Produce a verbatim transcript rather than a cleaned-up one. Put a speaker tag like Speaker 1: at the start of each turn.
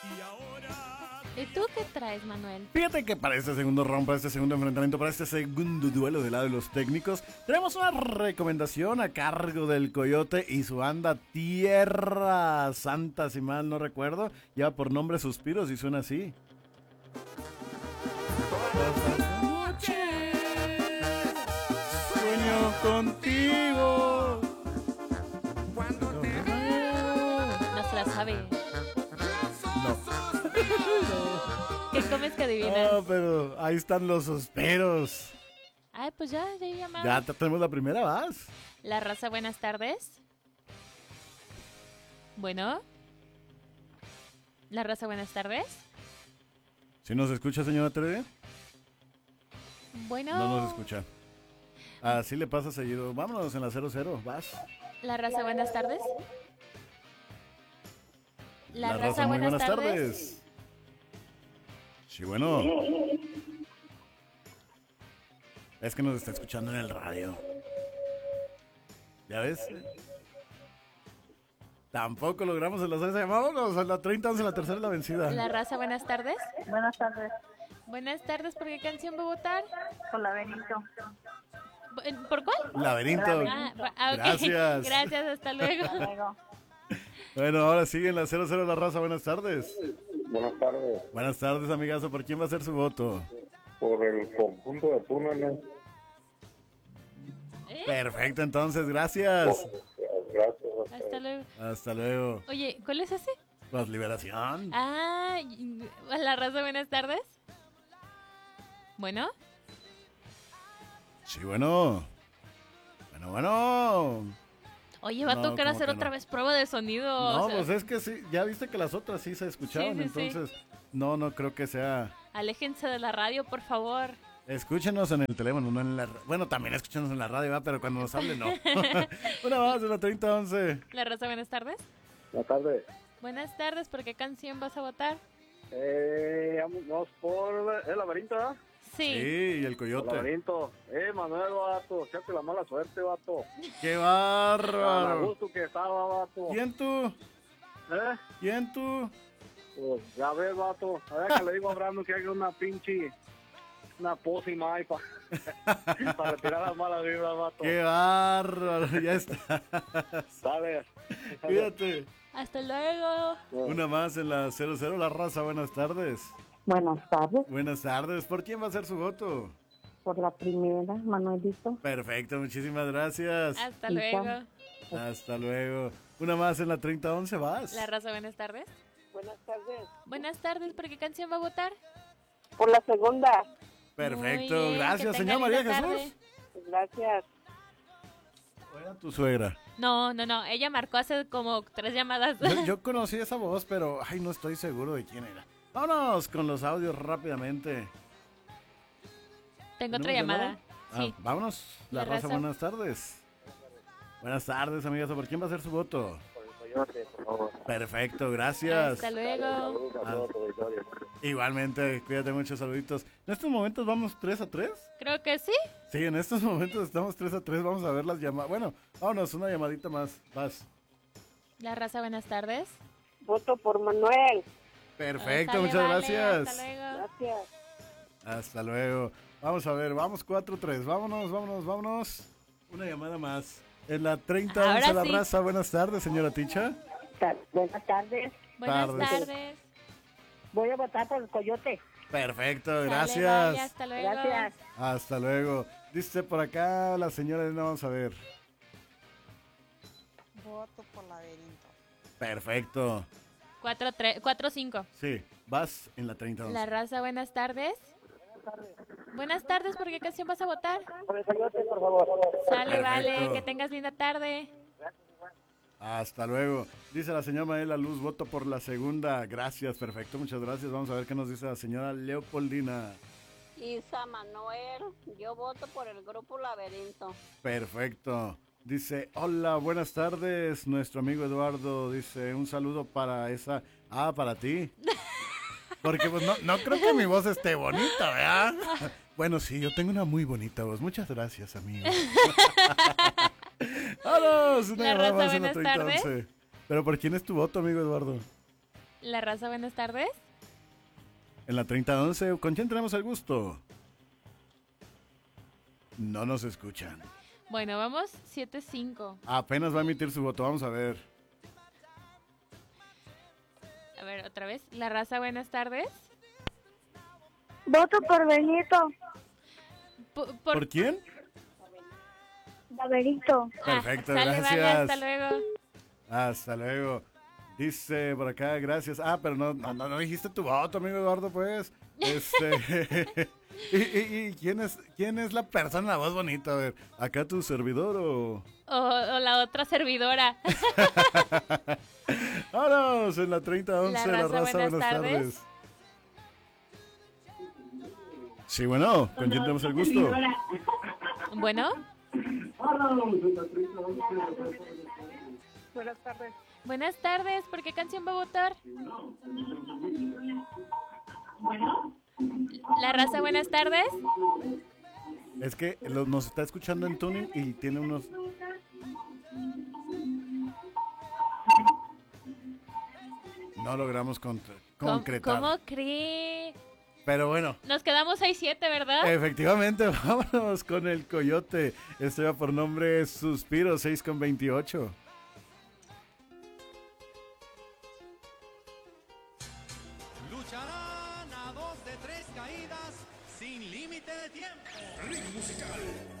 Speaker 1: ¿Y tú qué traes, Manuel?
Speaker 2: Fíjate que para este segundo round, para este segundo enfrentamiento, para este segundo duelo del lado de los técnicos, tenemos una recomendación a cargo del Coyote y su banda Tierra Santa, si mal no recuerdo. Lleva por nombre Suspiros y suena así. Sueño contigo.
Speaker 1: No se la sabe.
Speaker 2: No.
Speaker 1: ¿Qué comes que adivinas?
Speaker 2: No, pero ahí están los suspiros.
Speaker 1: Ay, pues ya, ya llamamos.
Speaker 2: Ya te- tenemos la primera, vas.
Speaker 1: La raza, buenas tardes. Bueno. La raza, buenas tardes.
Speaker 2: ¿Sí nos escucha, señora Tere?
Speaker 1: Bueno.
Speaker 2: No nos escucha. Así le pasa seguido. Vámonos en la cero cero, vas.
Speaker 1: La raza, buenas tardes. La,
Speaker 2: La
Speaker 1: raza,
Speaker 2: raza, muy
Speaker 1: buenas,
Speaker 2: buenas
Speaker 1: tardes.
Speaker 2: tardes. Sí, bueno. Es que nos está escuchando en el radio. ¿Ya ves? Tampoco logramos en la esa llamada. Vámonos a la treinta, once, la tercera es la vencida.
Speaker 1: La raza, buenas tardes.
Speaker 3: Buenas tardes,
Speaker 1: Buenas tardes, ¿por qué canción va a votar?
Speaker 3: con laberinto.
Speaker 1: ¿Por cuál?
Speaker 2: Laberinto.
Speaker 1: Ah, ra- ah, ok.
Speaker 2: Gracias.
Speaker 1: Gracias, hasta luego.
Speaker 3: Hasta luego.
Speaker 2: Bueno, ahora sigue en la cero cero la raza. Buenas tardes.
Speaker 4: Buenas tardes.
Speaker 2: Buenas tardes, amigazo. ¿Por quién va a ser su voto?
Speaker 4: Por el conjunto de túneles.
Speaker 1: ¿Eh?
Speaker 2: Perfecto, entonces, gracias.
Speaker 4: Gracias.
Speaker 1: Hasta luego.
Speaker 2: Hasta luego.
Speaker 1: Oye, ¿cuál es ese?
Speaker 2: Pues liberación.
Speaker 1: Ah, y- la raza, buenas tardes. Bueno,
Speaker 2: Sí, bueno. Bueno, bueno.
Speaker 1: oye, va a
Speaker 2: No,
Speaker 1: tocar
Speaker 2: ¿cómo
Speaker 1: hacer
Speaker 2: que
Speaker 1: otra
Speaker 2: no?
Speaker 1: vez prueba de sonido.
Speaker 2: No,
Speaker 1: o sea,
Speaker 2: pues es que sí, ya viste que las otras sí se escuchaban,
Speaker 1: Sí, sí, sí.
Speaker 2: entonces no, no creo que sea.
Speaker 1: Aléjense de la radio, por favor.
Speaker 2: Escúchenos en el teléfono, no en la. Bueno, también escúchenos en la radio, ¿va? Pero cuando nos hablen, no. Una más de la treinta once.
Speaker 1: La raza, buenas tardes.
Speaker 4: Buenas tardes.
Speaker 1: Buenas tardes, ¿por qué canción vas a votar?
Speaker 4: Eh, vamos por el laberinto, ¿verdad?
Speaker 2: Sí,
Speaker 1: Sí.
Speaker 2: y el
Speaker 4: El
Speaker 2: coyote.
Speaker 4: laberinto. Eh, Manuel, vato. Fíjate la mala suerte, vato.
Speaker 2: ¡Qué
Speaker 4: Tan a
Speaker 2: bárbaro!
Speaker 4: gusto que estaba, vato.
Speaker 2: ¿Quién tú?
Speaker 4: ¿Eh?
Speaker 2: ¿Quién tú?
Speaker 4: Pues ya ves, vato. A ver que le digo a Brandon que haga una pinche... Una pócima ahí para para retirar las malas vibras, vato.
Speaker 2: ¡Qué bárbaro! Ya está.
Speaker 4: ¿Sabes?
Speaker 2: Cuídate.
Speaker 1: Hasta luego.
Speaker 2: Una más en la cero cero, la raza. Buenas tardes.
Speaker 3: Buenas tardes,
Speaker 2: Buenas tardes. ¿Por quién va a ser su voto?
Speaker 3: por la primera, Manuelito.
Speaker 2: Perfecto, muchísimas gracias.
Speaker 1: Hasta
Speaker 3: Y
Speaker 1: luego.
Speaker 3: ya.
Speaker 2: Hasta luego. Una más en la treinta once, vas.
Speaker 1: La raza, buenas tardes.
Speaker 3: Buenas tardes.
Speaker 1: Buenas tardes, ¿por qué canción va a votar?
Speaker 3: Por la segunda,
Speaker 2: Perfecto,
Speaker 1: Muy bien,
Speaker 2: gracias,
Speaker 1: que
Speaker 2: señor
Speaker 1: tenga
Speaker 2: María
Speaker 1: linda
Speaker 2: Jesús.
Speaker 1: tarde.
Speaker 3: gracias.
Speaker 2: ¿O era tu suegra?
Speaker 1: No, no, no, ella marcó hace como tres llamadas.
Speaker 2: Yo, yo conocí esa voz, pero ay, no estoy seguro de quién era. Vámonos con los audios rápidamente.
Speaker 1: Tengo otra
Speaker 2: ¿Tenemos
Speaker 1: llamada.
Speaker 2: Ah,
Speaker 1: Sí.
Speaker 2: vámonos. La,
Speaker 1: La
Speaker 2: raza,
Speaker 1: raza.
Speaker 2: buenas tardes. Buenas tardes, amigas. ¿Por quién va a ser su voto?
Speaker 4: Por el coyote, por favor.
Speaker 2: Perfecto, gracias.
Speaker 1: Hasta luego.
Speaker 4: Saludos a todos, auditorio.
Speaker 2: Igualmente, cuídate mucho, saluditos. En estos momentos vamos tres a tres.
Speaker 1: Creo que sí.
Speaker 2: Sí, en estos momentos estamos tres a tres. Vamos a ver las llamadas. Bueno, vámonos, una llamadita más. Vas.
Speaker 1: La raza, buenas tardes.
Speaker 3: Voto por Manuel.
Speaker 2: Perfecto,
Speaker 1: Sale,
Speaker 2: muchas
Speaker 1: vale,
Speaker 2: gracias.
Speaker 1: Hasta luego.
Speaker 3: Gracias.
Speaker 2: Hasta luego. Vamos a ver, vamos cuatro tres. Vámonos, vámonos, vámonos. Una llamada más. En la treinta
Speaker 1: Ahora
Speaker 2: once la
Speaker 1: sí.
Speaker 2: raza. Buenas tardes, señora Ticha.
Speaker 3: Ta- Buenas tardes.
Speaker 1: Buenas
Speaker 2: Tardes.
Speaker 1: tardes.
Speaker 3: Voy a votar por el coyote.
Speaker 2: Perfecto,
Speaker 1: Sale,
Speaker 2: gracias.
Speaker 1: vale, hasta luego.
Speaker 3: Gracias.
Speaker 2: Hasta luego. Dice por acá la señora Elena, vamos a ver.
Speaker 5: Voto por laberinto.
Speaker 2: Perfecto.
Speaker 1: cuatro tres, cuatro cinco.
Speaker 2: Sí, vas en la treinta once.
Speaker 1: La raza, buenas tardes. Buenas tardes, ¿por qué canción vas a votar?
Speaker 3: Por el coyote, por favor.
Speaker 1: Sale,
Speaker 2: Perfecto.
Speaker 1: vale, que tengas linda tarde.
Speaker 2: Hasta luego. Dice la señora Maela Luz, voto por la segunda. Gracias, perfecto, muchas gracias. Vamos a ver qué nos dice la señora Leopoldina.
Speaker 6: Isa Manuel, yo voto por el grupo Laberinto.
Speaker 2: Perfecto. Dice, hola, buenas tardes. Nuestro amigo Eduardo dice, un saludo para esa... Ah, para ti. Porque pues no, no creo que mi voz esté bonita, ¿verdad? Bueno, sí, yo tengo una muy bonita voz. Muchas gracias, amigo. ¡Vámonos! Una
Speaker 1: La
Speaker 2: llamada
Speaker 1: raza,
Speaker 2: más en la
Speaker 1: buenas tardes.
Speaker 2: treinta once. Pero ¿por quién es tu voto, amigo Eduardo?
Speaker 1: La raza, buenas tardes.
Speaker 2: En la treinta once, ¿con quién tenemos el gusto? No nos escuchan.
Speaker 1: Bueno, vamos siete cinco.
Speaker 2: Apenas va a emitir su voto, vamos a ver.
Speaker 1: A ver, otra vez. La raza, buenas tardes.
Speaker 7: Voto por Benito.
Speaker 1: Por,
Speaker 2: ¿Por,
Speaker 1: por...
Speaker 2: quién?
Speaker 7: Benito.
Speaker 1: Ah,
Speaker 2: Perfecto,
Speaker 1: sale,
Speaker 2: gracias.
Speaker 1: vale, hasta luego.
Speaker 2: Hasta luego. Dice por acá, gracias. Ah, pero no, no, no, no dijiste tu voto, amigo Eduardo, pues. Este. ¿Y, y, y quién es quién es la persona, la voz bonita? A ver, ¿acá tu servidor o...?
Speaker 1: O, o la otra servidora.
Speaker 2: Vámonos, en la treinta once,
Speaker 1: La
Speaker 2: la
Speaker 1: raza,
Speaker 2: raza,
Speaker 1: buenas
Speaker 2: buenas tardes.
Speaker 1: tardes.
Speaker 2: Sí, bueno, ¿con quién tenemos el gusto?
Speaker 1: Bueno,
Speaker 5: Buenas tardes.
Speaker 1: buenas tardes. ¿Por qué canción va a votar? La raza, buenas tardes.
Speaker 2: Es que lo- nos está escuchando en tuning y tiene unos... No logramos contra-
Speaker 1: ¿Cómo,
Speaker 2: concretar.
Speaker 1: ¿Cómo cree?
Speaker 2: Pero bueno,
Speaker 1: Nos quedamos seis siete, ¿verdad?
Speaker 2: efectivamente, vámonos con el Coyote. Este va por nombre Suspiro, seis con veintiocho.
Speaker 8: Lucharán a dos de tres caídas sin límite de tiempo. Ritmo musical.